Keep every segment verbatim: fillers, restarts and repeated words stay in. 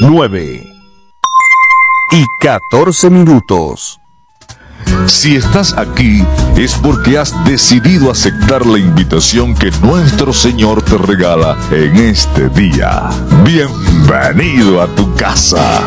nueve y catorce minutos. Si estás aquí es porque has decidido aceptar la invitación que nuestro Señor te regala en este día. Bienvenido a tu casa.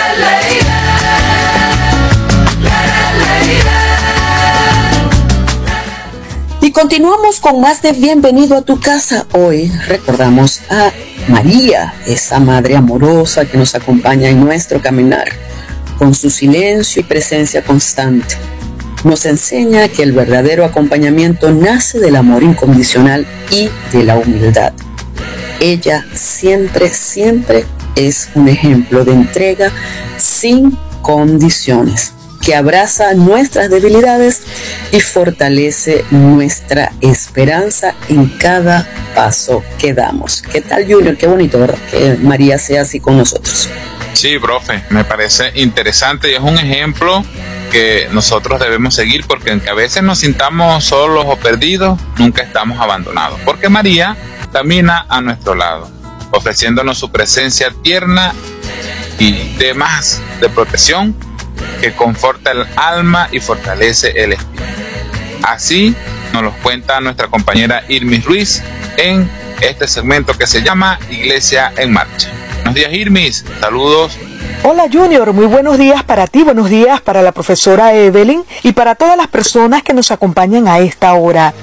Y continuamos con más de Bienvenido a tu casa. Hoy recordamos a María, esa madre amorosa que nos acompaña en nuestro caminar, con su silencio y presencia constante. Nos enseña que el verdadero acompañamiento nace del amor incondicional y de la humildad. Ella siempre, siempre es un ejemplo de entrega sin condiciones, que abraza nuestras debilidades y fortalece nuestra esperanza en cada paso que damos. ¿Qué tal, Junior? Qué bonito, ¿verdad? Que María sea así con nosotros. Sí, profe, me parece interesante y es un ejemplo que nosotros debemos seguir, porque aunque a veces nos sintamos solos o perdidos, nunca estamos abandonados, porque María camina a nuestro lado, ofreciéndonos su presencia tierna y demás de protección que conforta el alma y fortalece el espíritu. Así nos lo cuenta nuestra compañera Irmis Ruiz en este segmento que se llama Iglesia en Marcha. Buenos días, Irmis, saludos. Hola, Junior, muy buenos días para ti, buenos días para la profesora Evelyn y para todas las personas que nos acompañan a esta hora.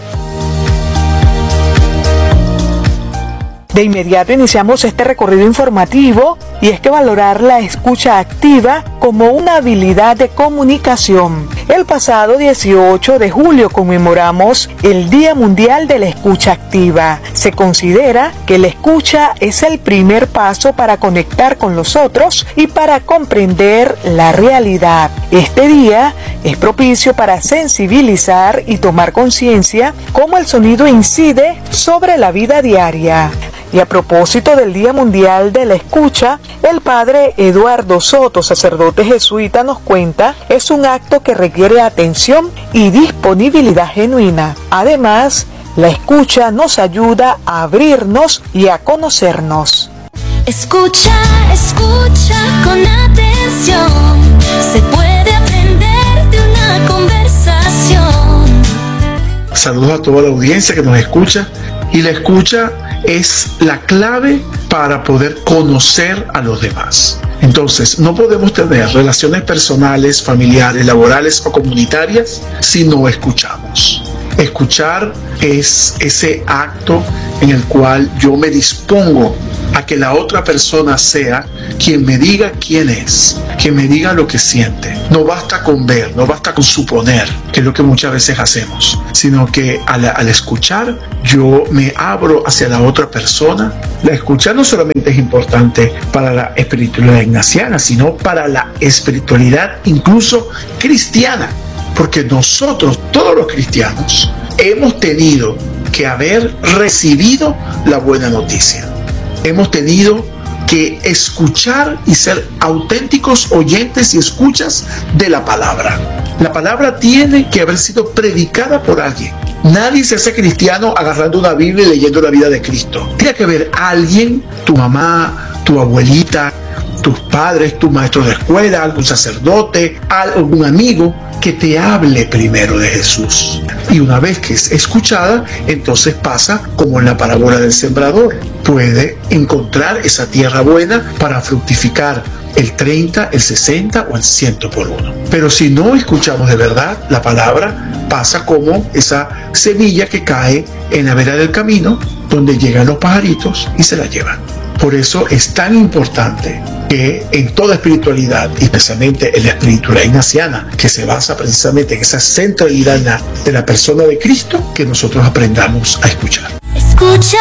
De inmediato iniciamos este recorrido informativo, y es que valorar la escucha activa como una habilidad de comunicación. El pasado dieciocho de julio conmemoramos el Día Mundial de la Escucha Activa. Se considera que la escucha es el primer paso para conectar con los otros y para comprender la realidad. Este día es propicio para sensibilizar y tomar conciencia cómo el sonido incide sobre la vida diaria. Y a propósito del Día Mundial de la Escucha, el padre Eduardo Soto, sacerdote jesuita, nos cuenta, es un acto que requiere atención y disponibilidad genuina. Además, la escucha nos ayuda a abrirnos y a conocernos. Escucha, escucha con atención, se puede aprender de una conversación. Saludos a toda la audiencia que nos escucha, y la escucha es la clave para poder conocer a los demás. Entonces, no podemos tener relaciones personales, familiares, laborales o comunitarias si no escuchamos. Escuchar es ese acto en el cual yo me dispongo a que la otra persona sea quien me diga quién es, quien me diga lo que siente. No basta con ver, no basta con suponer, que es lo que muchas veces hacemos, sino que al, al escuchar yo me abro hacia la otra persona. La escucha no solamente es importante para la espiritualidad ignaciana, sino para la espiritualidad incluso cristiana, porque nosotros, todos los cristianos, hemos tenido que haber recibido la buena noticia. Hemos tenido que escuchar y ser auténticos oyentes y escuchas de la palabra. La palabra tiene que haber sido predicada por alguien. Nadie se hace cristiano agarrando una Biblia y leyendo la vida de Cristo. Tiene que haber alguien, tu mamá, tu abuelita, tus padres, tu maestro de escuela, algún sacerdote, algún amigo, que te hable primero de Jesús. Y una vez que es escuchada, entonces pasa como en la parábola del sembrador. Puede encontrar esa tierra buena para fructificar el treinta, el sesenta o el cien por uno. Pero si no escuchamos de verdad la palabra, pasa como esa semilla que cae en la vera del camino, donde llegan los pajaritos y se la llevan. Por eso es tan importante que en toda espiritualidad, y especialmente en la espiritualidad ignaciana, que se basa precisamente en esa centralidad de la persona de Cristo, que nosotros aprendamos a escuchar. Escucha,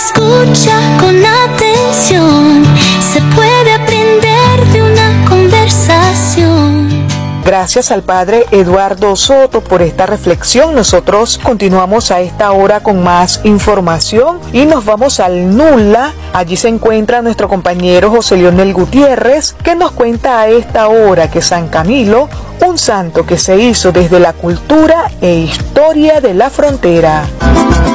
escucha con atención, se puede aprender de una conversación. Gracias al padre Eduardo Soto por esta reflexión. Nosotros continuamos a esta hora con más información y nos vamos al Nula. Allí se encuentra nuestro compañero José Leonel Gutiérrez, que nos cuenta a esta hora que San Camilo, un santo que se hizo desde la cultura e historia de la frontera.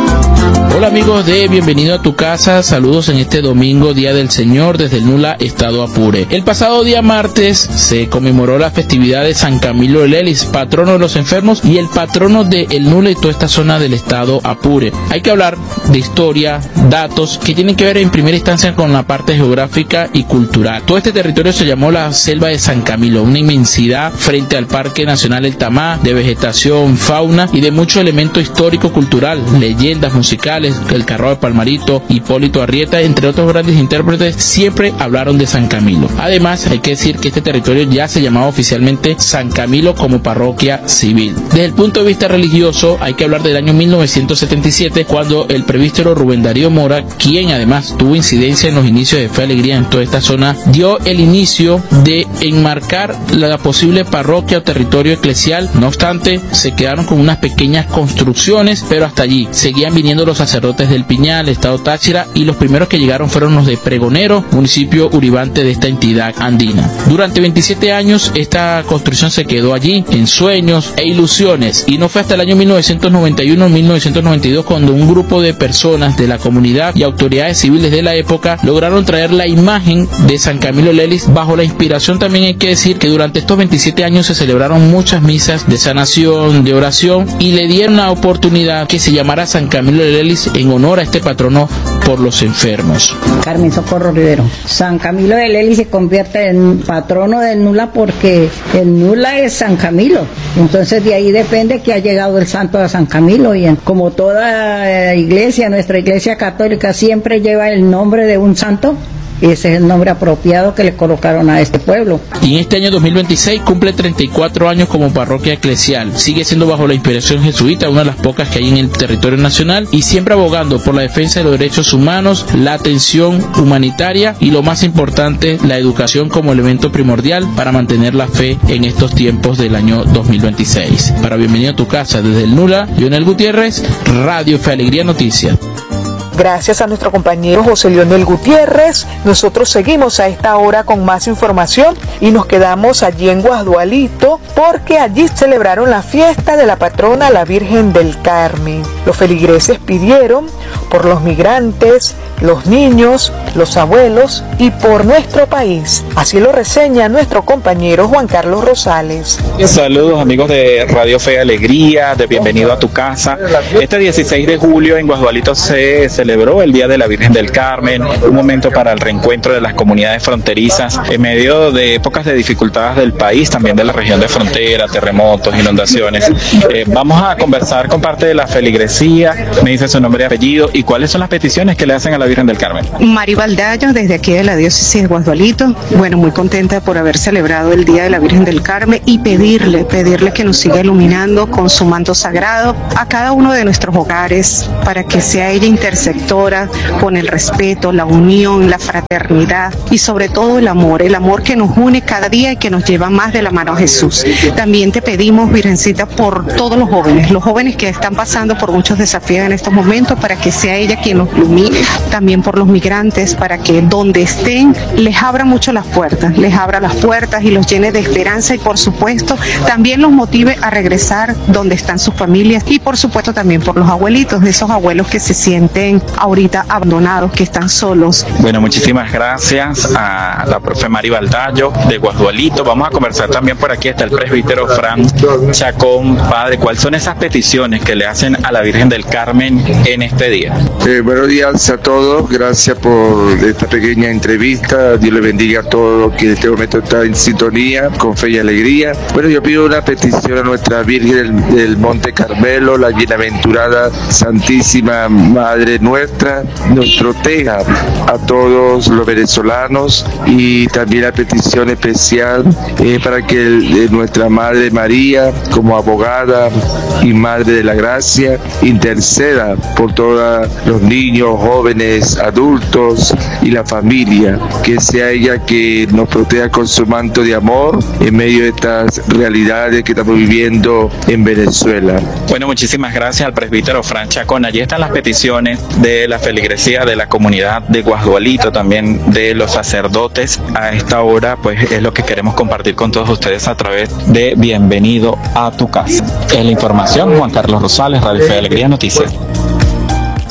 Hola amigos de Bienvenido a tu casa, saludos en este domingo, Día del Señor, desde el Nula, Estado Apure. El pasado día martes se conmemoró la festividad de San Camilo de Lelis, patrono de los enfermos y el patrono de El Nula y toda esta zona del Estado Apure. Hay que hablar de historia, datos que tienen que ver en primera instancia con la parte geográfica y cultural. Todo este territorio se llamó la Selva de San Camilo, una inmensidad frente al Parque Nacional El Tamá, de vegetación, fauna y de mucho elemento histórico-cultural, leyendas musicales. El Carro de Palmarito, Hipólito Arrieta, entre otros grandes intérpretes, siempre hablaron de San Camilo. Además, hay que decir que este territorio ya se llamaba oficialmente San Camilo como parroquia civil. Desde el punto de vista religioso, hay que hablar del año mil novecientos setenta y siete, cuando el presbítero Rubén Darío Mora, quien además tuvo incidencia en los inicios de Fe y Alegría en toda esta zona, dio el inicio de enmarcar la posible parroquia o territorio eclesial. No obstante, se quedaron con unas pequeñas construcciones, pero hasta allí seguían viniendo los sacerdotes del Piñal, Estado Táchira, y los primeros que llegaron fueron los de Pregonero, municipio uribante de esta entidad andina. Durante veintisiete años esta construcción se quedó allí en sueños e ilusiones, y no fue hasta el año mil novecientos noventa y uno mil novecientos noventa y dos cuando un grupo de personas de la comunidad y autoridades civiles de la época lograron traer la imagen de San Camilo Lelis. Bajo la inspiración, también hay que decir que durante estos veintisiete años se celebraron muchas misas de sanación, de oración, y le dieron la oportunidad que se llamara San Camilo Lelis en honor a este patrono por los enfermos. Carmen Socorro Rivero. San Camilo de Lelis se convierte en patrono del Nula porque el Nula es San Camilo. Entonces de ahí depende que ha llegado el santo a San Camilo, y en, como toda iglesia, nuestra iglesia católica siempre lleva el nombre de un santo. Ese es el nombre apropiado que le colocaron a este pueblo. Y en este año dos mil veintiséis cumple treinta y cuatro años como parroquia eclesial. Sigue siendo bajo la inspiración jesuita, una de las pocas que hay en el territorio nacional, y siempre abogando por la defensa de los derechos humanos, la atención humanitaria y, lo más importante, la educación como elemento primordial para mantener la fe en estos tiempos del año dos mil veintiséis. Para Bienvenido a tu casa, desde el Nula, Lionel Gutiérrez, Radio Fe Alegría Noticias. Gracias a nuestro compañero José Leonel Gutiérrez. Nosotros seguimos a esta hora con más información y nos quedamos allí en Guasdualito porque allí celebraron la fiesta de la patrona, la Virgen del Carmen. Los feligreses pidieron por los migrantes, los niños, los abuelos y por nuestro país. Así lo reseña nuestro compañero Juan Carlos Rosales. Saludos amigos de Radio Fe Alegría, de Bienvenido a tu casa. Este dieciséis de julio en Guasdualito se celebró el Día de la Virgen del Carmen, un momento para el reencuentro de las comunidades fronterizas en medio de épocas de dificultades del país, también de la región de frontera, terremotos, inundaciones. Eh, vamos a conversar con parte de la feligresía. Me dice su nombre y apellido y cuáles son las peticiones que le hacen a la Virgen del Carmen. Mari Baldayo, desde aquí de la diócesis de Guasdualito. Bueno, muy contenta por haber celebrado el Día de la Virgen del Carmen y pedirle, pedirle que nos siga iluminando con su manto sagrado a cada uno de nuestros hogares, para que sea ella intersectora con el respeto, la unión, la fraternidad y sobre todo el amor, el amor que nos une cada día y que nos lleva más de la mano a Jesús. También te pedimos, Virgencita, por todos los jóvenes, los jóvenes que están pasando por muchos desafíos en estos momentos, para que sea ella quien nos ilumine. También por los migrantes, para que donde estén les abra mucho las puertas, les abra las puertas y los llene de esperanza, y por supuesto también los motive a regresar donde están sus familias, y por supuesto también por los abuelitos, esos abuelos que se sienten ahorita abandonados, que están solos. Bueno, muchísimas gracias a la profe Mari Baldayo de Guasdualito. Vamos a conversar también por aquí, está el presbítero Fran Chacón. Padre, ¿cuáles son esas peticiones que le hacen a la Virgen del Carmen en este día? Eh, buenos días a todos, gracias por esta pequeña entrevista. Dios le bendiga a todos que en este momento está en sintonía con Fe y Alegría. Bueno, yo pido una petición a nuestra Virgen del, del Monte Carmelo, la bienaventurada Santísima Madre nuestra, nos proteja a todos los venezolanos, y también la petición especial eh, para que el, eh, nuestra Madre María, como abogada y Madre de la Gracia, interceda por todos los niños, jóvenes, adultos y la familia, que sea ella que nos proteja con su manto de amor en medio de estas realidades que estamos viviendo en Venezuela. Bueno, muchísimas gracias al presbítero Fran Chacón. Allí están las peticiones de la feligresía de la comunidad de Guasdualito, también de los sacerdotes. A esta hora pues es lo que queremos compartir con todos ustedes a través de Bienvenido a tu casa. Es la información, Juan Carlos Rosales, Radio Fe Alegría Noticias.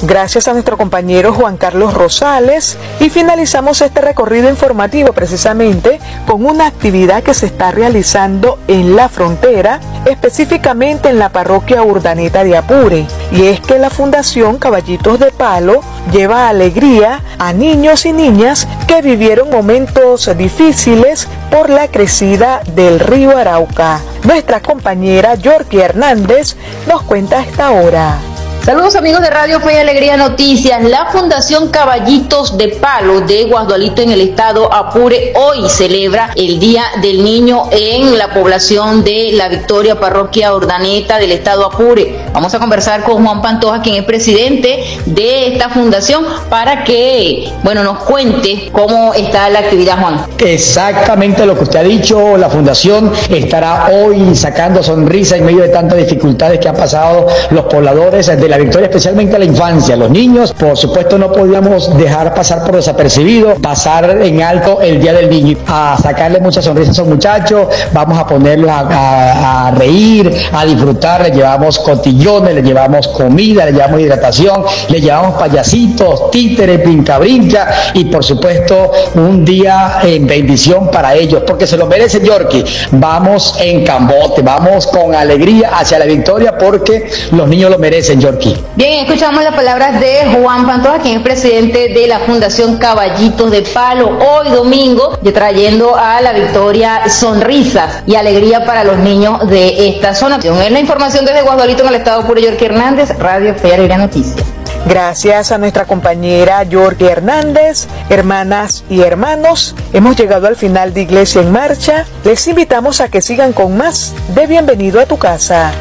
Gracias a nuestro compañero Juan Carlos Rosales, y finalizamos este recorrido informativo precisamente con una actividad que se está realizando en la frontera, específicamente en la parroquia Urdaneta de Apure, y es que la Fundación Caballitos de Palo lleva alegría a niños y niñas que vivieron momentos difíciles por la crecida del río Arauca. Nuestra compañera Yorky Hernández nos cuenta a esta hora. Saludos amigos de Radio Fe y Alegría Noticias. La Fundación Caballitos de Palo de Guasdualito en el estado Apure hoy celebra el Día del Niño en la población de La Victoria, parroquia Urdaneta del estado Apure. Vamos a conversar con Juan Pantoja, quien es presidente de esta fundación, para que, bueno, nos cuente cómo está la actividad, Juan. Exactamente lo que usted ha dicho, la fundación estará hoy sacando sonrisa en medio de tantas dificultades que han pasado los pobladores de La Victoria, especialmente a la infancia, los niños. Por supuesto, no podíamos dejar pasar por desapercibido, pasar en alto el Día del Niño, a sacarle muchas sonrisas a esos muchachos. Vamos a ponerlos a, a, a reír, a disfrutar. Les llevamos cotillones, les llevamos comida, les llevamos hidratación, les llevamos payasitos, títeres, brinca-brinca, y por supuesto un día en bendición para ellos, porque se lo merecen, Yorky. Vamos en cambote, vamos con alegría hacia La Victoria, porque los niños lo merecen, Yorky. Bien, escuchamos las palabras de Juan Pantoja, quien es presidente de la Fundación Caballitos de Palo, hoy domingo, y trayendo a La Victoria sonrisas y alegría para los niños de esta zona. Es la información desde Guasdualito en el estado Apure. Yorky Hernández, Radio Fe y Alegría Noticias. Gracias a nuestra compañera Yorky Hernández. Hermanas y hermanos, hemos llegado al final de Iglesia en Marcha. Les invitamos a que sigan con más de Bienvenido a tu Casa.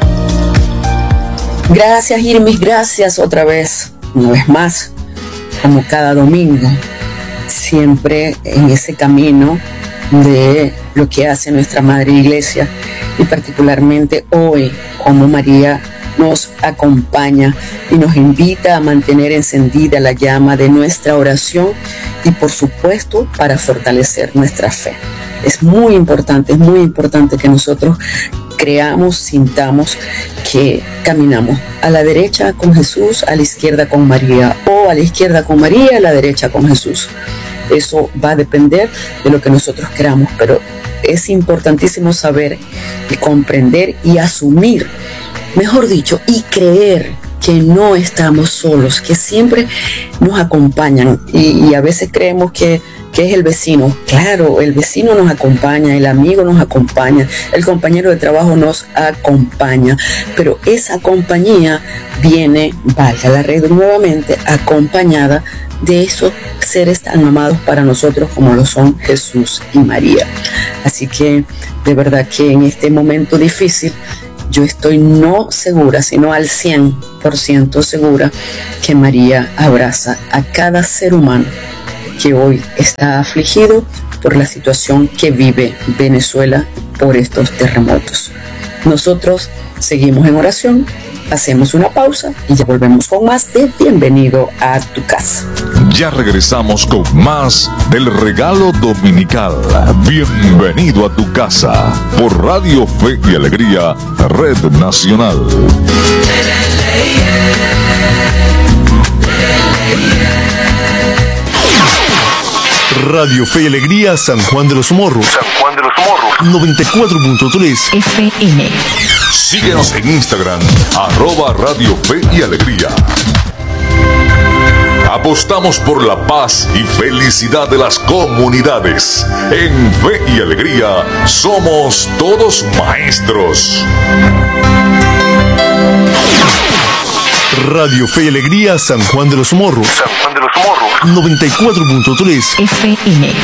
Gracias, Irmis, gracias otra vez, una vez más, como cada domingo, siempre en ese camino de lo que hace nuestra Madre Iglesia, y particularmente hoy, como María nos acompaña y nos invita a mantener encendida la llama de nuestra oración, y por supuesto para fortalecer nuestra fe. Es muy importante, es muy importante que nosotros creamos, sintamos que caminamos a la derecha con Jesús, a la izquierda con María, o a la izquierda con María, a la derecha con Jesús. Eso va a depender de lo que nosotros queramos, pero es importantísimo saber y comprender y asumir, mejor dicho, y creer que no estamos solos, que siempre nos acompañan, y, y a veces creemos que que es el vecino. Claro, el vecino nos acompaña, el amigo nos acompaña, el compañero de trabajo nos acompaña, pero esa compañía viene, valga la red nuevamente, acompañada de esos seres tan amados para nosotros como lo son Jesús y María. Así que de verdad que en este momento difícil, yo estoy no segura, sino al cien por ciento segura que María abraza a cada ser humano que hoy está afligido por la situación que vive Venezuela por estos terremotos. Nosotros seguimos en oración, hacemos una pausa y ya volvemos con más de Bienvenido a tu Casa. Ya regresamos con más del regalo dominical. Bienvenido a tu casa por Radio Fe y Alegría, Red Nacional. Radio Fe y Alegría, San Juan de los Morros. San Juan de los Morros. noventa y cuatro punto tres F M. Síguenos en Instagram, arroba Radio Fe y Alegría. Apostamos por la paz y felicidad de las comunidades. En Fe y Alegría somos todos maestros. Radio Fe y Alegría, San Juan de los Morros. San Juan de los Morros. noventa y cuatro punto tres F M.